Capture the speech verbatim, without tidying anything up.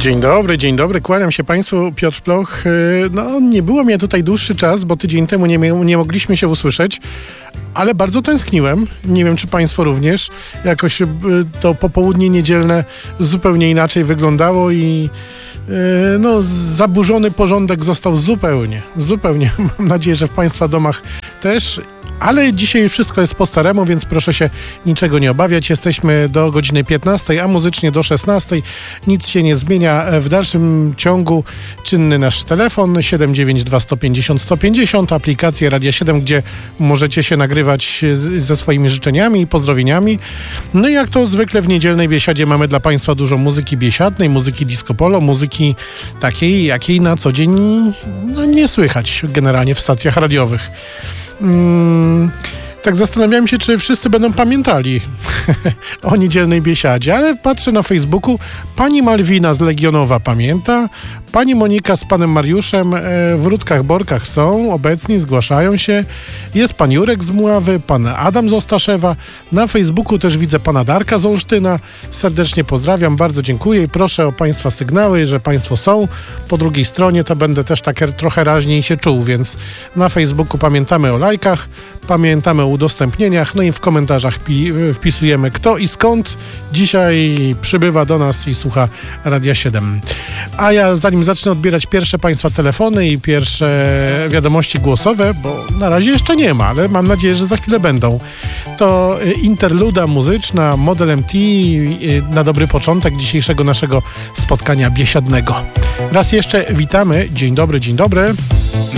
Dzień dobry, dzień dobry, kłaniam się Państwu, Piotr Ploch. No, nie było mnie tutaj dłuższy czas, bo tydzień temu nie, nie mogliśmy się usłyszeć, ale bardzo tęskniłem. Nie wiem, czy Państwo również. Jakoś to popołudnie niedzielne zupełnie inaczej wyglądało i no, zaburzony porządek został zupełnie, zupełnie. Mam nadzieję, że w Państwa domach też. Ale dzisiaj wszystko jest po staremu, więc proszę się niczego nie obawiać. Jesteśmy do godziny piętnastej, a muzycznie do szesnastej. Nic się nie zmienia. W dalszym ciągu czynny nasz telefon siedem dziewięć dwa sto pięćdziesiąt sto pięćdziesiąt, aplikację Radia siedem, gdzie możecie się nagrywać ze swoimi życzeniami i pozdrowieniami. No i jak to zwykle w niedzielnej biesiadzie mamy dla Państwa dużo muzyki biesiadnej, muzyki disco polo, muzyki takiej, jakiej na co dzień no, nie słychać generalnie w stacjach radiowych. Hmm, tak zastanawiałem się, czy wszyscy będą pamiętali o niedzielnej biesiadzie, ale patrzę na Facebooku, pani Malwina z Legionowa pamięta, pani Monika z panem Mariuszem e, w Rudkach-Borkach są obecni, zgłaszają się, jest pan Jurek z Mławy, pan Adam z Ostaszewa, na Facebooku też widzę pana Darka z Olsztyna, serdecznie pozdrawiam, bardzo dziękuję i proszę o państwa sygnały, że państwo są po drugiej stronie, to będę też tak trochę raźniej się czuł, więc na Facebooku pamiętamy o lajkach, pamiętamy o udostępnieniach, no i w komentarzach pi- wpisujemy kto i skąd dzisiaj przybywa do nas i słucha Radia siedem. A ja zanim zacznę odbierać pierwsze Państwa telefony i pierwsze wiadomości głosowe, bo na razie jeszcze nie ma, ale mam nadzieję, że za chwilę będą, to interluda muzyczna Model M T na dobry początek dzisiejszego naszego spotkania biesiadnego. Raz jeszcze witamy. Dzień dobry, dzień dobry.